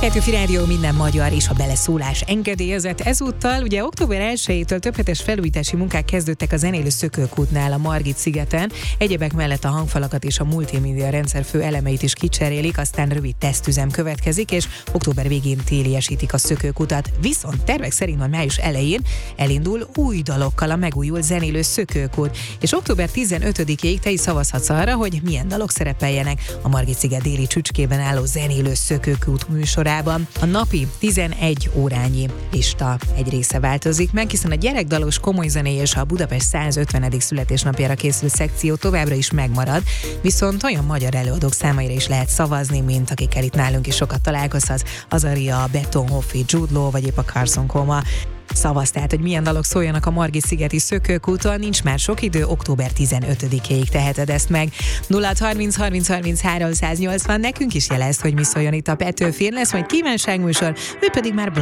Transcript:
Petőfi Rádió minden magyar és a beleszólás engedélyezett. Ezúttal ugye október 1-től többhetes felújítási munkák kezdődtek a Zenélő Szökőkútnál a Margit-szigeten. Egyebek mellett a hangfalakat és a multimédia rendszer fő elemeit is kicserélik, aztán rövid tesztüzem következik, és október végén téliesítik a Szökőkutat. Viszont tervek szerint majd május elején elindul új dalokkal a megújult Zenélő Szökőkút, és október 15-ig te is szavazhatsz arra, hogy milyen dalok szerepeljenek a Margit-sziget déli csücskében álló Zenélő Szökőkút műsorában. A napi 11 órányi lista egy része változik meg, hiszen a gyerekdalos komoly zené és a Budapest 150. születésnapjára készült szekció továbbra is megmarad, viszont olyan magyar előadók számaira is lehet szavazni, mint akikkel itt nálunk is sokat találkozhatsz, Azaria, Betonhoffi, Jude Law, vagy épp a Carson Coma. Szavaz, tehát, hogy milyen dalok szóljanak a Margit-szigeti Szökőkúton, nincs már sok idő, október 15-ig teheted ezt meg. 0630 30 30 380, nekünk is jelezd, hogy mi szóljon itt a Petőfin, lesz majd kívánságműsor, ő pedig már